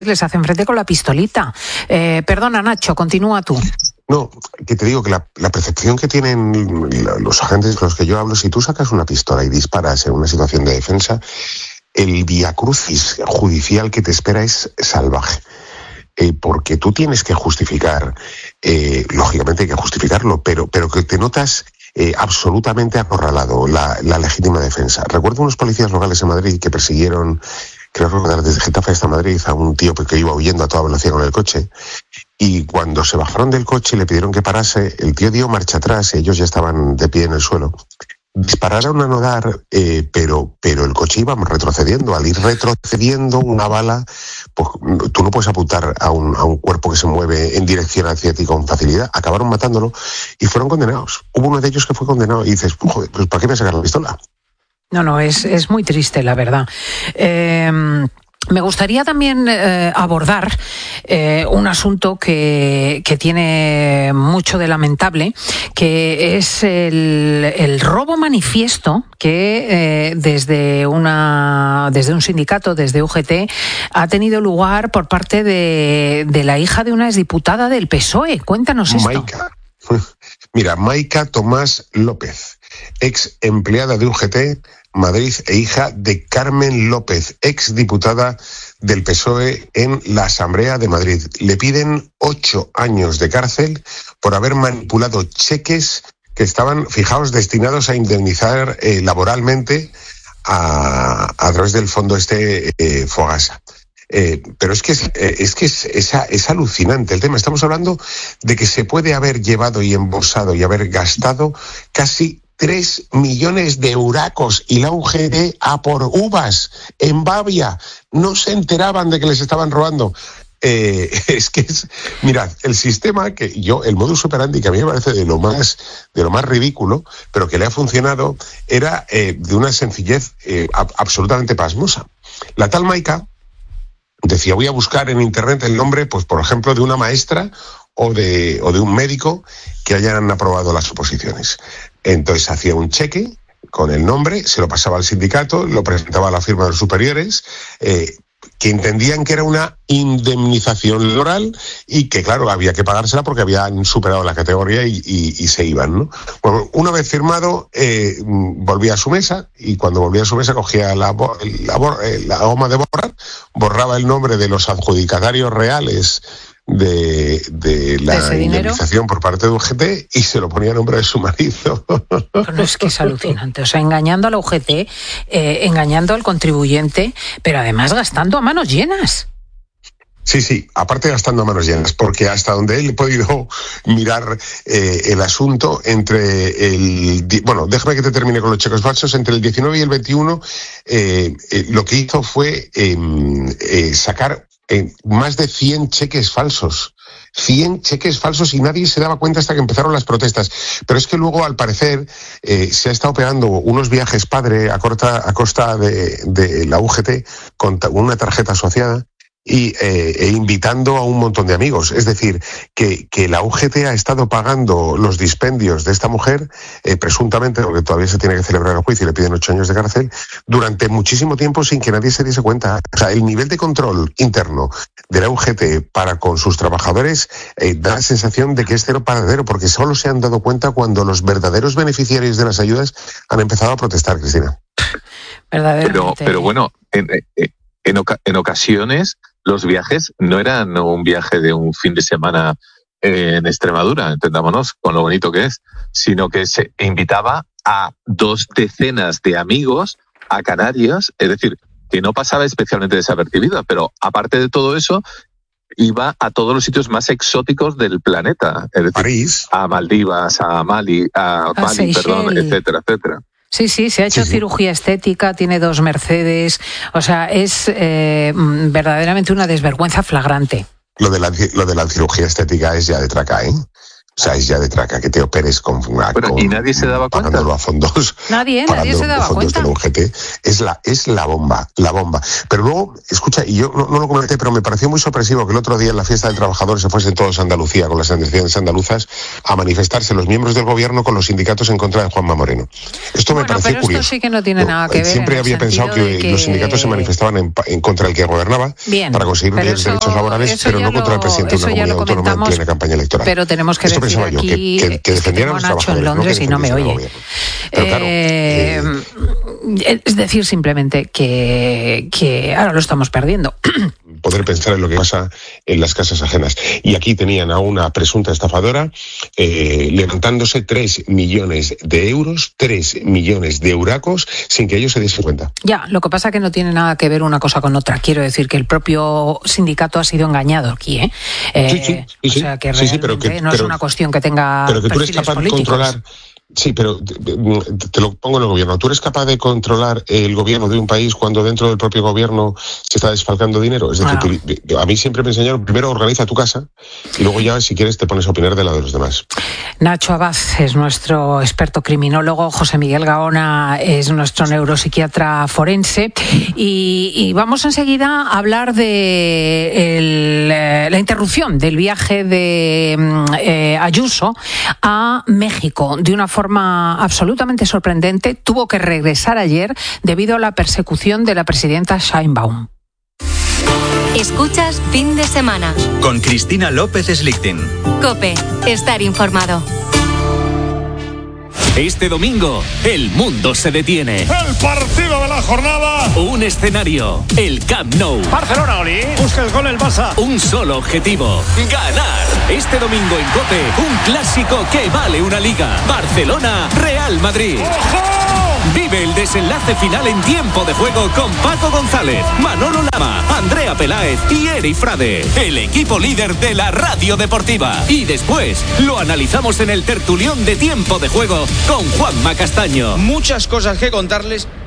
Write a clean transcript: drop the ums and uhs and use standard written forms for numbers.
les hacen frente con la pistolita. Perdona, Nacho, continúa tú. No, que te digo que la percepción que tienen los agentes con los que yo hablo, si tú sacas una pistola y disparas en una situación de defensa, el viacrucis judicial que te espera es salvaje. Porque tú tienes que justificar, lógicamente hay que justificarlo, pero que te notas absolutamente acorralado, la legítima defensa. Recuerdo unos policías locales en Madrid que persiguieron, creo recordar, desde Getafe hasta Madrid a un tío que iba huyendo a toda velocidad con el coche, y cuando se bajaron del coche y le pidieron que parase, el tío dio marcha atrás y ellos ya estaban de pie en el suelo. Dispararon a no dar, pero el coche iba retrocediendo. Al ir retrocediendo una bala, pues tú no puedes apuntar a un cuerpo que se mueve en dirección hacia ti con facilidad. Acabaron matándolo y fueron condenados. Hubo uno de ellos que fue condenado y dices, joder, pues ¿para qué me sacar la pistola? No, es muy triste, la verdad. Me gustaría también abordar un asunto que tiene mucho de lamentable, que es el robo manifiesto que desde un sindicato, desde UGT, ha tenido lugar por parte de la hija de una exdiputada del PSOE. Cuéntanos esto. Maika Tomás López, ex empleada de UGT Madrid e hija de Carmen López, ex diputada del PSOE en la Asamblea de Madrid. Le piden 8 años de cárcel por haber manipulado cheques que estaban, fijaos, destinados a indemnizar laboralmente a través del fondo Fogasa. Pero es que es alucinante el tema. Estamos hablando de que se puede haber llevado y embolsado y haber gastado casi 3 millones de euracos y la UGT a por uvas en Bavia. No se enteraban de que les estaban robando. Mirad, el sistema el modus operandi que a mí me parece de lo más ridículo, pero que le ha funcionado, era de una sencillez absolutamente pasmosa. La tal Maika decía, voy a buscar en internet el nombre, pues por ejemplo, de una maestra o de un médico que hayan aprobado las oposiciones. Entonces hacía un cheque con el nombre, se lo pasaba al sindicato, lo presentaba a la firma de los superiores, que entendían que era una indemnización laboral y que, claro, había que pagársela porque habían superado la categoría y se iban, ¿no? Bueno, una vez firmado, volvía a su mesa y cuando volvía a su mesa cogía la goma de borrar, borraba el nombre de los adjudicatarios reales de la indemnización por parte de UGT y se lo ponía a nombre de su marido. Pero es que es alucinante, o sea, engañando a la UGT, engañando al contribuyente, pero además gastando a manos llenas. Sí, aparte gastando a manos llenas, porque hasta donde él he podido mirar el asunto, déjame que te termine con los cheques falsos, entre el 19 y el 21, lo que hizo fue sacar más de 100 cheques falsos. 100 cheques falsos y nadie se daba cuenta hasta que empezaron las protestas. Pero es que luego, al parecer, se ha estado pegando unos viajes padre a costa de la UGT con una tarjeta asociada e invitando a un montón de amigos. Es decir, que la UGT ha estado pagando los dispendios de esta mujer, presuntamente, porque todavía se tiene que celebrar el juicio y le piden 8 años de cárcel, durante muchísimo tiempo sin que nadie se diese cuenta. O sea, el nivel de control interno de la UGT para con sus trabajadores da la sensación de que es cero paradero, porque solo se han dado cuenta cuando los verdaderos beneficiarios de las ayudas han empezado a protestar, Cristina. Verdaderamente. Pero bueno, en ocasiones los viajes no eran un viaje de un fin de semana en Extremadura, entendámonos, con lo bonito que es, sino que se invitaba a 2 decenas de amigos a Canarias, es decir, que no pasaba especialmente desapercibido, pero aparte de todo eso, iba a todos los sitios más exóticos del planeta, es decir, París, a Maldivas, a Bali, etcétera, etcétera. Sí, se ha hecho cirugía estética, tiene 2 Mercedes, o sea, es verdaderamente una desvergüenza flagrante. Lo de la cirugía estética es ya de traca, ¿eh? O sea, es ya de traca que te operes y nadie se daba cuenta. Pagándolo a fondos. Nadie se daba fondos cuenta. De la UGT. Es la bomba. Pero luego, escucha, y yo no lo comenté, pero me pareció muy sorpresivo que el otro día en la fiesta del trabajador se fuesen todos a Andalucía con las asociaciones andaluzas a manifestarse los miembros del gobierno con los sindicatos en contra de Juanma Moreno. Esto me pareció curioso. Esto sí que no tiene nada que ver. Siempre había pensado que los sindicatos se manifestaban en contra del que gobernaba para conseguir derechos laborales, pero no contra el presidente de una comunidad autónoma en plena campaña electoral. Pero tenemos que decir aquí que defendieran a los Nacho en Londres y no me oye. Pero claro, es decir, simplemente que ahora lo estamos perdiendo. Poder pensar en lo que pasa en las casas ajenas. Y aquí tenían a una presunta estafadora levantándose 3 millones de euros, 3 millones de euracos, sin que ellos se diesen cuenta. Ya, lo que pasa es que no tiene nada que ver una cosa con otra. Quiero decir que el propio sindicato ha sido engañado aquí, ¿eh? Sí, o sea, que realmente no es una cuestión que tenga pero que tú eres perfiles capaz políticos. de controlar. Sí, pero te lo pongo en el gobierno. ¿Tú eres capaz de controlar el gobierno de un país cuando dentro del propio gobierno se está desfalcando dinero? Es decir, a mí siempre me enseñaron, primero organiza tu casa y luego ya, si quieres, te pones a opinar de la de los demás. Nacho Abad es nuestro experto criminólogo, José Miguel Gaona es nuestro neuropsiquiatra forense y vamos enseguida a hablar de la interrupción del viaje de Ayuso a México de una forma absolutamente sorprendente. Tuvo que regresar ayer debido a la persecución de la presidenta Sheinbaum. Escuchas Fin de Semana con Cristina López Slichting. COPE, estar informado. Este domingo, el mundo se detiene. El partido de la jornada. Un escenario, el Camp Nou. Barcelona, Oli. Busca el gol el Barça. Un solo objetivo, ganar. Este domingo en COPE, un clásico que vale una liga. Barcelona-Real Madrid. ¡Ojo! Vive el desenlace final en tiempo de juego con Paco González, Manolo Lama, Andrea Peláez y Eri Frade, el equipo líder de la radio deportiva. Y después lo analizamos en el tertulión de tiempo de juego con Juanma Castaño. Muchas cosas que contarles.